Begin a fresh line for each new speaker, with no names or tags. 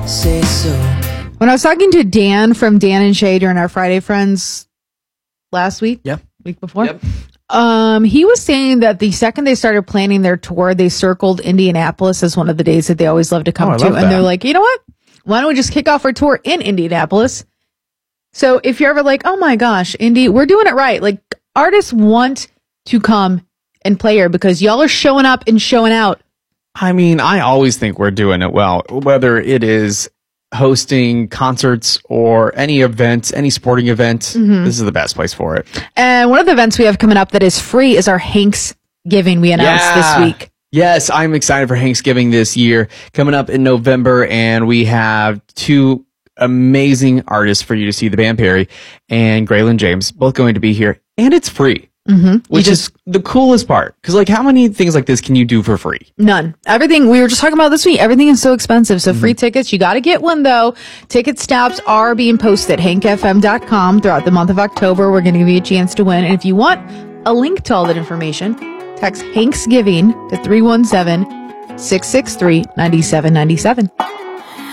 say so.
When I was talking to Dan from Dan and Shay during our Friday Friends last week, week before, he was saying that the second they started planning their tour, they circled Indianapolis as one of the days that they always love to come to. And they're like, you know what? Why don't we just kick off our tour in Indianapolis? So if you're ever like, oh my gosh, Indy, we're doing it right. Like, artists want to come and play here because y'all are showing up and showing out.
I mean, I always think we're doing it well, whether it is hosting concerts or any events, any sporting event. This is the best place for it.
And one of the events we have coming up that is free is our Hanksgiving we announced this week.
Yes, I'm excited for Hanksgiving this year. Coming up in November, and we have two amazing artists for you to see, the band Perry and Graylin James, both going to be here, and it's free. Which is the coolest part. Because, like, how many things like this can you do for free?
None. Everything we were just talking about this week, everything is so expensive. So free tickets, you got to get one, though. Ticket stubs are being posted at hankfm.com throughout the month of October. We're going to give you a chance to win. And if you want a link to all that information, text Hanksgiving to 317-663-9797.